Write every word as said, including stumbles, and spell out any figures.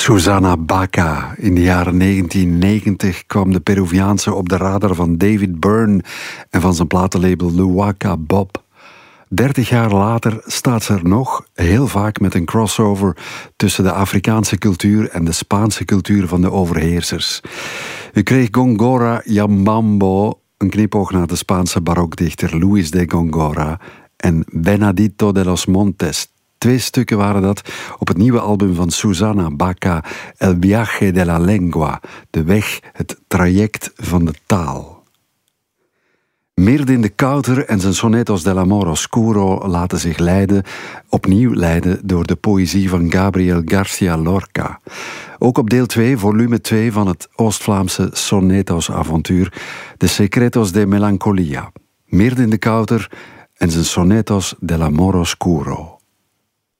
Susana Baca. In de jaren negentien negentig kwam de Peruviaanse op de radar van David Byrne en van zijn platenlabel Luwaka Bob. Dertig jaar later staat ze er nog, heel vaak met een crossover tussen de Afrikaanse cultuur en de Spaanse cultuur van de overheersers. U kreeg Gongora Yambambo, een knipoog naar de Spaanse barokdichter Luis de Gongora, en Benedito de los Montes. Twee stukken waren dat op het nieuwe album van Susana Baca, El Viaje de la Lengua, de weg, het traject van de taal. Mirdin de Kouter en zijn Sonetos del Amor Oscuro laten zich leiden, opnieuw leiden door de poëzie van Gabriel García Lorca. Ook op deel twee, volume twee van het Oost-Vlaamse Sonetos-avontuur, de Secretos de Melancolia. Mirdin de Kouter en zijn Sonetos del Amor Oscuro.